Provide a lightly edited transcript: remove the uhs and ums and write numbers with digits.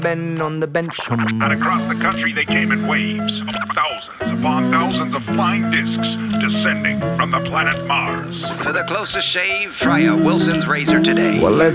Ben on the bench. And across the country they came in waves, thousands upon thousands of flying discs descending from the planet Mars. For the closest shave, try a Wilson's razor today. Well, let's